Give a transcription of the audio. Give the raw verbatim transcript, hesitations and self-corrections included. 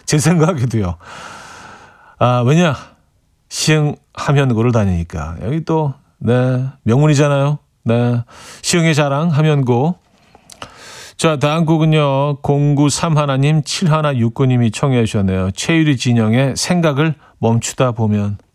제 생각에도요. 아, 왜냐? 시흥 함현고를 다니니까. 여기 또, 네, 명문이잖아요. 네, 시흥의 자랑 함현고. 자, 다음 곡은요. 공구삼일 님, 칠일육구 님이 청해 주셨네요. 최유리 진영의 생각을 멈추다 보면.